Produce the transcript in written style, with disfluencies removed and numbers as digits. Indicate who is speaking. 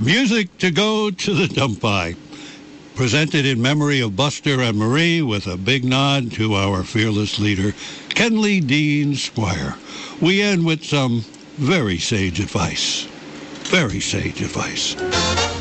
Speaker 1: Music to go to the dump by. Presented in memory of Buster and Marie with a big nod to our fearless leader, Kenley Dean Squire. We end with some very sage advice. Very sage advice.